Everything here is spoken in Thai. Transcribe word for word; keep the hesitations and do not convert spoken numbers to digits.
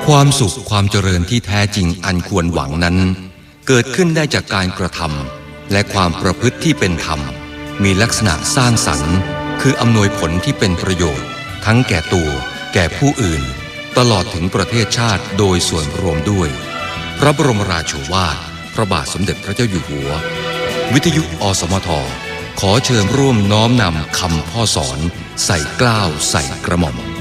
ความสุขความเจริญที่แท้จริงอันควรหวังนั้นเกิดขึ้นได้จากการกระทำและความประพฤติที่เป็นธรรมมีลักษณะสร้างสรรค์คืออำนวยผลที่เป็นประโยชน์ทั้งแก่ตัวแก่ผู้อื่นตลอดถึงประเทศชาติโดยส่วนรวมด้วยพระบรมราโชวาทพระบาทสมเด็จพระเจ้าอยู่หัววิทยุอสมทขอเชิญร่วมน้อมนำคำพ่อสอนใส่เกล้าใส่กระหม่อม